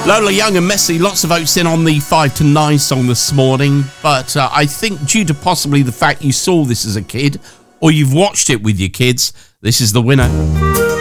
Lola Young and Messi, lots of votes in on the 5 to 9 song this morning, but I think due to possibly the fact you saw this as a kid or you've watched it with your kids, this is the winner.